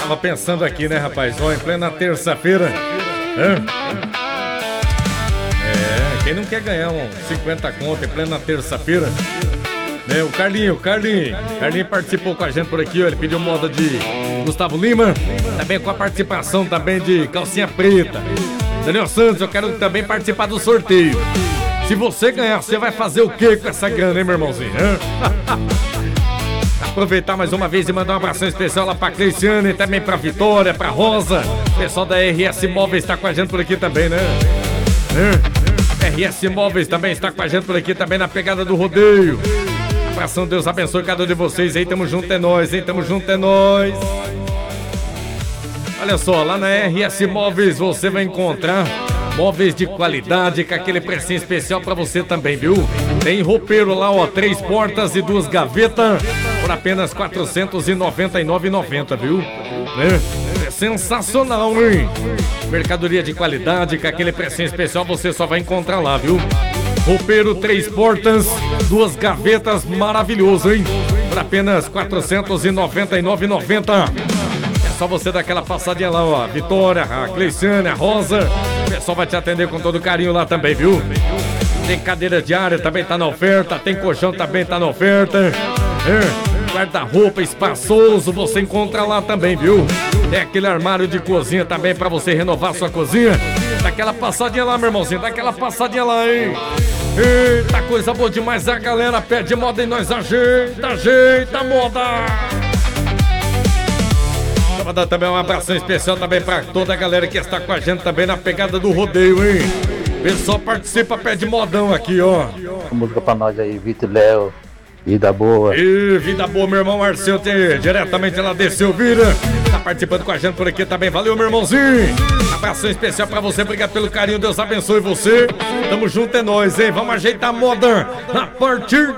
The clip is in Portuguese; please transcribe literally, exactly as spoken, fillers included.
Tava pensando aqui, né, rapaz? Ó, em plena terça-feira. Hã? É, quem não quer ganhar um cinquenta conto em plena terça-feira? É, o Carlinho, o Carlinho. Carlinho participou com a gente por aqui, ó. Ele pediu moda de Gustavo Lima. Também com a participação também de Calcinha Preta. Daniel Santos, eu quero também participar do sorteio. Se você ganhar, você vai fazer o que com essa grana, hein, meu irmãozinho? Aproveitar mais uma vez e mandar um abração especial lá pra Cleiciane, também pra Vitória, pra Rosa. O pessoal da R S Móveis tá com a gente por aqui também, né? É. R S Móveis também está com a gente por aqui também na pegada do rodeio. Abração, Deus abençoe cada um de vocês aí. Tamo junto, é nóis, hein? Tamo junto, é nóis. Olha só, lá na R S Móveis você vai encontrar móveis de qualidade com aquele precinho especial pra você também, viu? Tem roupeiro lá, ó, três portas e duas gavetas por apenas quatrocentos e noventa e nove reais e noventa centavos, viu? É, é sensacional, hein? Mercadoria de qualidade com aquele precinho especial você só vai encontrar lá, viu? Roupeiro, três portas, duas gavetas, maravilhoso, hein? Por apenas quatrocentos e noventa e nove reais e noventa centavos. É só você dar aquela passadinha lá, ó. Vitória, a Cleiciane, a Rosa. O pessoal vai te atender com todo carinho lá também, viu? Tem cadeira de área, também tá na oferta. Tem colchão, também tá na oferta. É, guarda-roupa espaçoso, você encontra lá também, viu? Tem aquele armário de cozinha também pra você renovar sua cozinha. Dá aquela passadinha lá, meu irmãozinho. Dá aquela passadinha lá, hein? Eita, coisa boa demais. A galera pede moda e nós ajeita, ajeita a moda. Vou dar também um abração especial também pra toda a galera que está com a gente também na pegada do rodeio, hein? Pessoal participa, pede modão aqui, ó. Música pra nós aí, Vitor Léo, Vida Boa. E vida boa, meu irmão Marcelo, tem diretamente lá de Silvira. Tá participando com a gente por aqui também. Valeu, meu irmãozinho. Abração especial pra você, obrigado pelo carinho, Deus abençoe você. Tamo junto, é nóis, hein? Vamos ajeitar a moda a partir